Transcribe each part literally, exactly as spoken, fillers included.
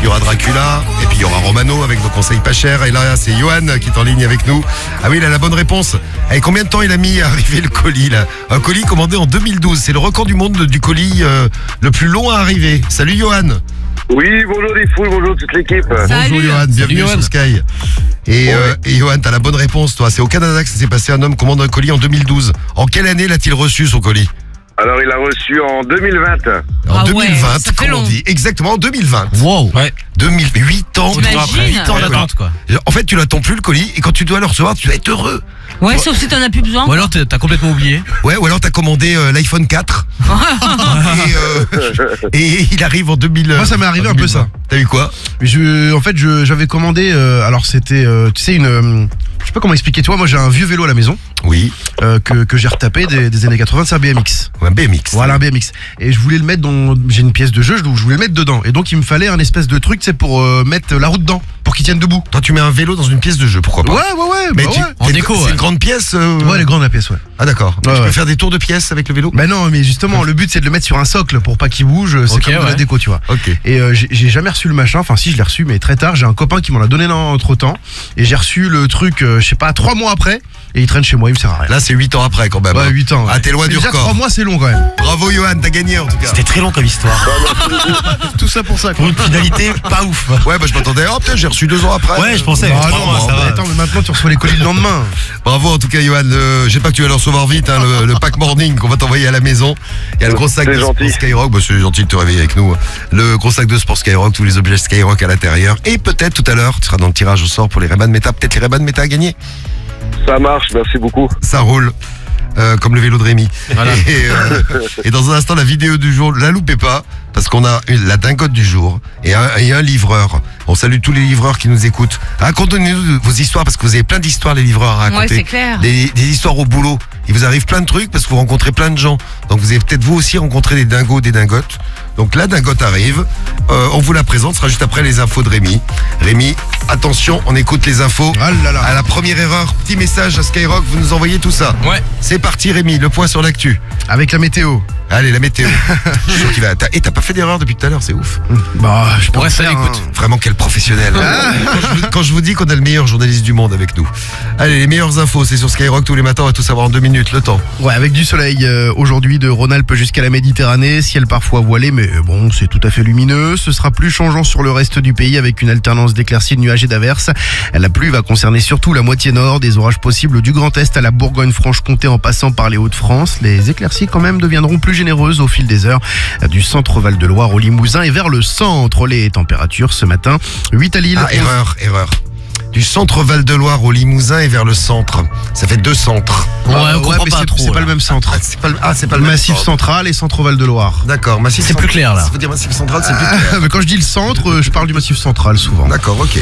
y aura Dracula, et puis il y aura Romano avec vos conseils pas chers. Et là, c'est Johan qui est en ligne avec nous. Ah oui, il a la bonne réponse. Et combien de temps il a mis à arriver le colis là? Un colis commandé en deux mille douze. C'est le record du monde du colis euh, le plus long à arriver. Salut Johan. Oui, bonjour les foules, bonjour toute l'équipe. Bonjour Johan, bienvenue Johan. sur Sky. Et, Ouais. euh, et Johan, t'as la bonne réponse toi. C'est au Canada que ça s'est passé. Un homme commande un colis en deux mille douze. En quelle année l'a-t-il reçu son colis? Alors il a reçu en deux mille vingt. En Ah deux mille vingt, ouais, ça fait comme on long. dit. Exactement, en deux mille vingt. Wow. Ouais. deux mille huit ans. T'imagines huit ans Ouais, d'attente, quoi. En fait, tu l'attends plus le colis et quand tu dois le recevoir, tu dois être heureux. Ouais, sauf si t'en as plus besoin. Ou alors t'es- t'as complètement oublié. Ouais, ou alors t'as commandé euh, l'iPhone quatre et, euh, et il arrive en deux mille. Moi, ça m'est arrivé en un peu, deux mille vingt. ça. T'as eu quoi? Je, en fait, je, j'avais commandé. euh, alors, c'était, euh, tu sais, une. euh, je sais pas comment expliquer. Toi, moi, j'ai un vieux vélo à la maison Oui, euh, que, que j'ai retapé des, des années quatre-vingts. C'est un B M X. un B M X. Voilà, un B M X. Et je voulais le mettre dans. J'ai une pièce de jeu, je je voulais le mettre dedans. Et donc, il me fallait un espèce de truc, c'est pour euh, mettre la roue dedans, pour qu'il tienne debout. Toi, tu mets un vélo dans une pièce de jeu, pourquoi pas? Ouais, ouais, ouais. Mais bah tu, ouais. En t'es- déco, c'est ouais. une grande pièce. euh, Ouais, elle est grande la pièce, ouais. Ah d'accord. Ouais, tu peux ouais. faire des tours de pièces avec le vélo? Bah non, mais justement, le but c'est de le mettre sur un socle pour pas qu'il bouge. C'est Ok, comme de la ouais. déco, tu vois. Ok. Et euh, j'ai j'ai jamais reçu le machin. Enfin, si, je l'ai reçu, mais très tard. J'ai un copain qui m'en a donné entre temps. Et j'ai reçu le truc, euh, je sais pas, trois mois après. Et il traîne chez moi, il me sert à rien. Là, c'est huit ans après quand même. Ouais, hein. huit ans. Ouais. Ah, t'es loin Mais du déjà, record. trois mois, c'est long quand même. Bravo Johan, t'as gagné en tout cas. C'était très long comme histoire. Tout ça pour ça, quoi. Pour une finalité pas ouf. Ouais, bah je m'attendais. Oh putain, j'ai reçu deux ans après. Ouais, je pensais. Ah trois non, mois, non, ça mais va. attends, mais maintenant tu reçois les colis le lendemain. Bravo en tout cas Johan. Euh, J'espère que tu vas le recevoir vite, hein, le, le pack morning qu'on va t'envoyer à la maison. Il y a le gros sac C'est de gentil. sport Skyrock. Bah, c'est gentil de te réveiller avec nous. Le gros sac de sport Skyrock, tous les objets Skyrock à l'intérieur. Et peut-être tout à l'heure, tu seras dans le tirage au sort pour les Ray-Ban Meta. Peut-être les Ray-Ban Meta à gagner. Ça marche, merci beaucoup. Ça roule. Euh, comme le vélo de Rémi. Voilà. Et, euh, et dans un instant, la vidéo du jour, la loupez pas, parce qu'on a une- la dingote du jour et un, et un livreur. On salue tous les livreurs qui nous écoutent. Racontez-nous vos histoires, parce que vous avez plein d'histoires, les livreurs, à raconter. Ouais, c'est clair. Des, des histoires au boulot. Il vous arrive plein de trucs parce que vous rencontrez plein de gens. Donc vous avez peut-être vous aussi rencontré des dingos, des dingotes. Donc la dingote arrive. Euh, on vous la présente, ce sera juste après les infos de Rémi. Rémi, attention, on écoute les infos. Ah là là. À la première erreur, petit message à Skyrock, vous nous envoyez tout ça. Ouais. C'est parti Rémi, le point sur l'actu. Avec la météo. Allez, la météo. Je suis sûr qu'il va. t'as- Et t'as pas fait d'erreur depuis tout à l'heure, c'est ouf. Bah, je On pourrais reste à faire. l'écoute. hein. Vraiment, quel professionnel. Quand, je, vous- quand je vous dis qu'on a le meilleur journaliste du monde avec nous. Allez, les meilleures infos, c'est sur Skyrock tous les matins, on va tout savoir en deux minutes, le temps. Ouais, avec du soleil euh, aujourd'hui de Rhône-Alpes jusqu'à la Méditerranée, ciel parfois voilé, mais euh, bon, c'est tout à fait lumineux. Ce sera plus changeant sur le reste du pays avec une alternance d'éclaircies, de nuages et d'averses. La pluie va concerner surtout la moitié nord, des orages possibles du Grand Est à la Bourgogne-Franche-Comté en passant par les Hauts-de-France. Les éclaircies quand même deviendront plus généreuses au fil des heures, du centre Val-de-Loire au Limousin et vers le centre. Les températures ce matin, huit à Lille. Ah, erreur, erreur. Du centre Val-de-Loire au Limousin et vers le centre. Ça fait deux centres. Ouais, Euh, on comprend mais pas c'est- trop. C'est pas là. le même centre. Ah, c'est pas le, ah, c'est pas Le le même Massif centre. central et centre Val-de-Loire. D'accord, Massif C'est plus central. clair, là. Ça veut dire Massif central, c'est plus clair. Mais quand je dis le centre, euh, je parle du Massif central souvent. D'accord, ok.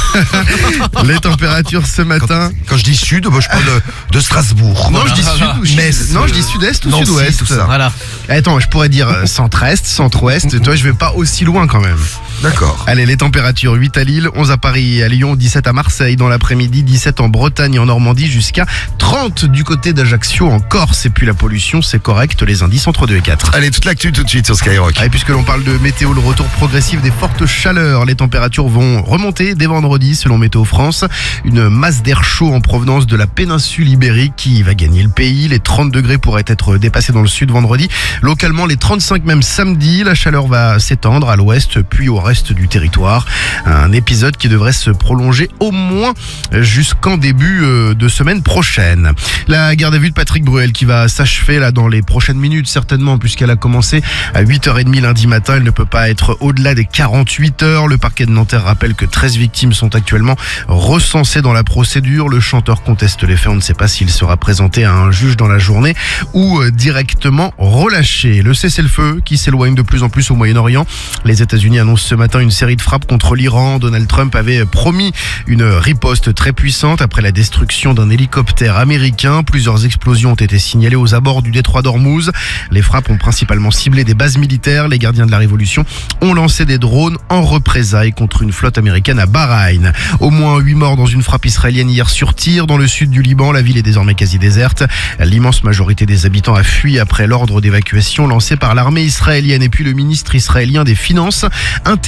Les températures ce Quand, matin. quand je dis sud, moi, je parle de, de Strasbourg. Non, je dis Ah, sud ah, ou Metz, Non, je euh, dis sud-est ou Nancy, sud-ouest. tout ça. Voilà. Attends, je pourrais dire euh, centre-est, centre-ouest. Toi, je vais pas aussi loin quand même. D'accord. Allez, les températures huit à Lille, onze à Paris et à Lyon, dix-sept à Marseille dans l'après-midi, dix-sept en Bretagne et en Normandie, jusqu'à trente du côté d'Ajaccio en Corse. Et puis la pollution, c'est correct, les indices entre deux et quatre. Allez, toute l'actu tout de suite sur Skyrock. Et puisque l'on parle de météo, le retour progressif des fortes chaleurs, les températures vont remonter dès vendredi selon Météo France. Une masse d'air chaud en provenance de la péninsule ibérique qui va gagner le pays. Les trente degrés pourraient être dépassés dans le sud vendredi. Localement, les trente-cinq même samedi. La chaleur va s'étendre à l'ouest puis au reste du territoire. Un épisode qui devrait se prolonger au moins jusqu'en début euh, de semaine prochaine. La garde à vue de Patrick Bruel qui va s'achever là dans les prochaines minutes certainement puisqu'elle a commencé à huit heures trente lundi matin. Elle ne peut pas être au-delà des quarante-huit heures. Le parquet de Nanterre rappelle que treize victimes sont actuellement recensées dans la procédure. Le chanteur conteste les faits. On ne sait pas s'il sera présenté à un juge dans la journée ou euh, directement relâché. Le cessez-le-feu qui s'éloigne de plus en plus au Moyen-Orient. Les États-Unis annoncent ce matin une série de frappes contre l'Iran. Donald Trump avait promis une riposte très puissante après la destruction d'un hélicoptère américain. Plusieurs explosions ont été signalées aux abords du détroit d'Ormuz. Les frappes ont principalement ciblé des bases militaires. Les gardiens de la révolution ont lancé des drones en représailles contre une flotte américaine à Bahreïn. Au moins huit morts dans une frappe israélienne hier sur Tyr, dans le sud du Liban. La ville est désormais quasi déserte. L'immense majorité des habitants a fui après l'ordre d'évacuation lancé par l'armée israélienne. Et puis le ministre israélien des Finances interdit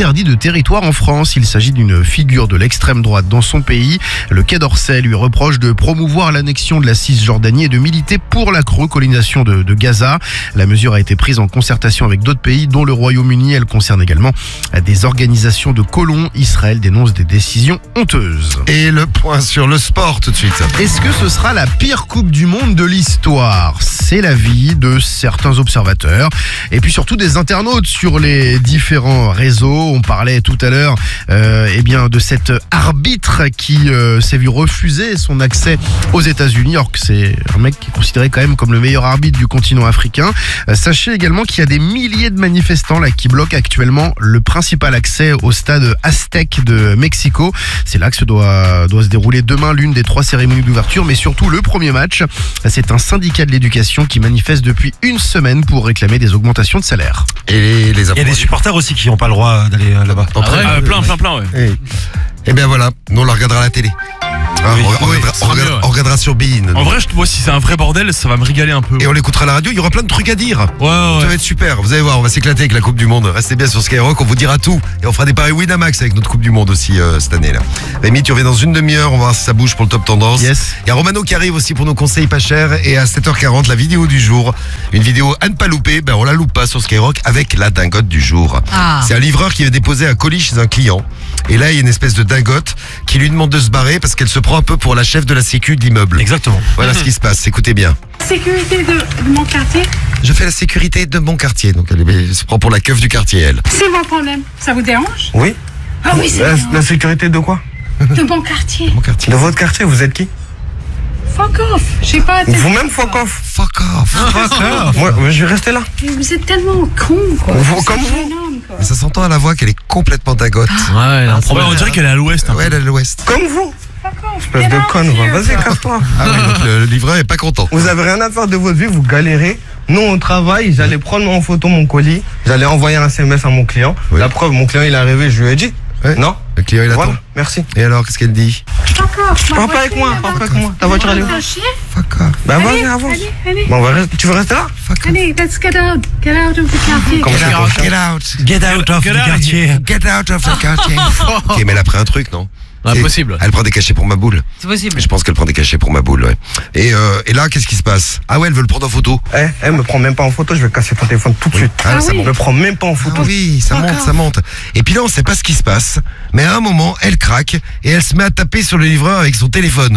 interdit de territoire en France. Il s'agit d'une figure de l'extrême droite dans son pays. Le Quai d'Orsay lui reproche de promouvoir l'annexion de la Cisjordanie et de militer pour la recolonisation de, de Gaza. La mesure a été prise en concertation avec d'autres pays, dont le Royaume-Uni. Elle concerne également des organisations de colons. Israël dénonce des décisions honteuses. Et le point sur le sport tout de suite. Est-ce que ce sera la pire Coupe du Monde de l'histoire? C'est l'avis de certains observateurs et puis surtout des internautes sur les différents réseaux. On parlait tout à l'heure euh, eh bien, de cet arbitre qui euh, s'est vu refuser son accès aux États-Unis, alors que c'est un mec qui est considéré quand même comme le meilleur arbitre du continent africain. Euh, sachez également qu'il y a des milliers de manifestants là qui bloquent actuellement le principal accès au stade Aztec de Mexico. C'est là que se doit, doit se dérouler demain l'une des trois cérémonies d'ouverture, mais surtout le premier match. C'est un syndicat de l'éducation qui manifeste depuis une semaine pour réclamer des augmentations de salaire. Et les, les Il y a infos- des supporters aussi qui n'ont pas le droit d'aller euh, là-bas. En train- Ah, plein, plein, plein, ouais. Et, et bien voilà, nous on la regardera à la télé. Ah, Oui, on, on oui, regardera, ça on sera regardera- mieux, ouais. on regardera sur Bein. En vrai, je, moi, si c'est un vrai bordel, ça va me régaler un peu. Et on l'écoutera à la radio, il y aura plein de trucs à dire. Ouais, ouais. Ça va être super, vous allez voir, on va s'éclater avec la Coupe du Monde. Restez bien sur Skyrock, on vous dira tout. Et on fera des paris Winamax avec notre Coupe du Monde aussi euh, cette année là. Rémi, tu reviens dans une demi-heure, on va voir si ça bouge pour le top tendance. Yes. Il y a Romano qui arrive aussi pour nos conseils pas chers. Et à sept heures quarante, la vidéo du jour. Une vidéo à ne pas louper, ben on la loupe pas sur Skyrock avec la dingote du jour. Ah. C'est un livreur qui va déposer un colis chez un client. Et là, il y a une espèce de dingote qui lui demande de se barrer parce qu'elle se prend un peu pour la chef de la sécu de l'immeuble. Exactement. Voilà ce qui se passe, écoutez bien. Sécurité de, de mon quartier, Je fais la sécurité de mon quartier. Donc elle, elle se prend pour la keuf du quartier, elle. c'est mon problème. Ça vous dérange? Oui. Ah oui, c'est La, bon. la sécurité de quoi? De mon quartier. Mon quartier. De votre quartier, vous êtes qui? Fuck off. J'ai pas été... Vous-même, fuck off. Fuck off. Moi, moi, je vais rester là. Mais vous êtes tellement con, quoi. Vous- C'est comme un vous. jeune homme, quoi. Mais ça s'entend à la voix qu'elle est complètement dingote. Ouais, un Ouais, problème. on dirait qu'elle est à l'ouest. un peu. Ouais, elle est à l'ouest. Comme vous. Fuck off. Espèce Get de out conne, here, va. Vas-y, quoi. casse-toi. Ah ouais, donc le, le livreur est pas content. Vous avez rien à faire de votre vie, vous galérez. Nous, on travaille. J'allais prendre en photo mon colis. J'allais envoyer un S M S à mon client. Oui. La preuve, mon client, il est arrivé, je lui ai dit. Ouais. Non. Le client il attend. Voilà, merci. Et alors, qu'est-ce qu'elle dit? Fuck off. Ma Parle pas avec voiture, moi, là-bas. parle pas avec moi. Ta voiture, elle est où? Faire chier. Fuck off. Bah, Allez, vas-y, avance. allez, allez. Bon, on va rester- tu veux rester là? Fuck off. Allez, let's get out. Get out of the quartier. Comment Get ça out, fait? get out. Get out of Get the out. quartier. Get out of the quartier. Ok, mais elle a pris un truc, non? C'est- Impossible. Elle prend des cachets pour ma boule. C'est possible. Je pense qu'elle prend des cachets pour ma boule, ouais. Et, euh, et là, qu'est-ce qui se passe? Ah ouais, elle veut le prendre en photo. Eh, eh, me prends même pas en photo, je vais casser ton téléphone tout de suite. Ah, Ah ça oui. monte. Me prends même pas en photo. Ah oui, ça monte, ça monte. Et puis là, on sait pas ce qui se passe. Mais à un moment, elle craque et elle se met à taper sur le livreur avec son téléphone.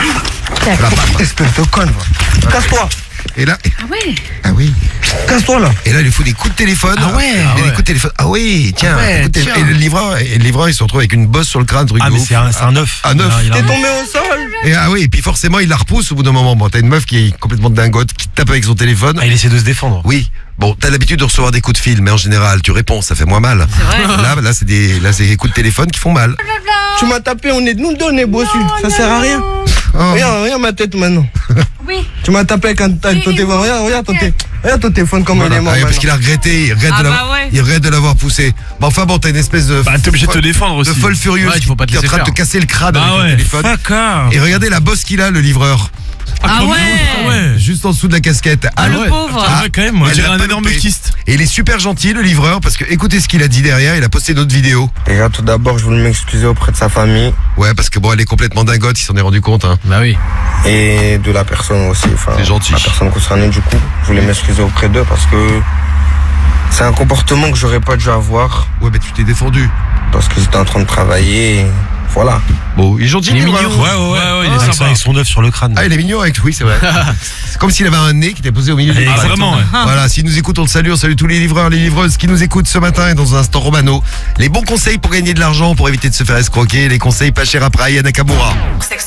Voilà, bam. Espèce de conne, va. Casse-toi. Et là, Ah ouais. ah oui. Casse-toi, là. Et là, il lui faut des coups de téléphone. Ah ouais. Et Ah des ouais. coups de téléphone. Ah oui, tiens. Ah ouais, un coup de téléphone. tiens. Et le livreur, et le livreur, il se retrouve avec une bosse sur le crâne, truc Ah, de mais ouf. c'est un, c'est un œuf. Un œuf. Il a- il a- T'es tombé au sol. Et ah oui, et puis forcément, il la repousse au bout d'un moment. Bon, t'as une meuf qui est complètement dingote, qui te tape avec son téléphone. Ah, il essaie de se défendre. Oui. Bon, t'as l'habitude de recevoir des coups de fil, mais en général, tu réponds, ça fait moins mal. C'est vrai. Là, là, c'est des, là, c'est des coups de téléphone qui font mal. Tu m'as tapé, on est nous deux, on est bossus. Ça sert à rien. Oh. Regarde, regarde ma tête maintenant. Oui. Tu m'as tapé avec, un, avec ton Oui, téléphone. oui, Regarde, regarde ton, ok. té- regarde ton téléphone comme Voilà. il est mort. Ah oui, parce maintenant. qu'il a regretté, il regrette Ah de bah l'avoir, ouais. il regrette de l'avoir poussé. Bon, enfin bon, t'as une espèce de, Bah, t'es obligé de te défendre aussi. de folle furieuse Ouais, il faut pas te qui est en laisser train de te faire. casser le crâne Bah avec le ouais. téléphone. Fuck off. Et regardez la bosse qu'il a, le livreur. Ah comme ouais. nous, ah ouais. Juste en dessous de la casquette. Ah, Ah, le ouais. pauvre. Ah ouais, quand même, on Elle dirait l'a un pas énorme loupé. kyste. Et il est super gentil, le livreur, parce que écoutez ce qu'il a dit derrière, il a posté notre vidéo. Les gars, tout d'abord, je voulais m'excuser auprès de sa famille Ouais, parce que bon, elle est complètement dingote, il s'en est rendu compte, hein. Bah oui. et de la personne aussi. Enfin, C'est gentil. La personne concernée, du coup. Je voulais m'excuser auprès d'eux parce que c'est un comportement que j'aurais pas dû avoir Ouais, mais tu t'es défendu. parce qu'ils étaient en train de travailler. Et voilà. Bon, il est gentil, Il est le mignon. livreur. Ouais, ouais, ouais, ouais, il est Avec, sympa. avec son œuf sur le crâne. Ah, il est mignon avec, oui, c'est vrai. C'est comme s'il avait un nez qui était posé au milieu du Ah, crâne. vraiment, ouais. Voilà, s'il nous écoute, on le salue, on salue tous les livreurs, les livreuses qui nous écoutent ce matin et dans un instant Romano. Les bons conseils pour gagner de l'argent, pour éviter de se faire escroquer, les conseils pas chers après Aya Nakamura. Sexe.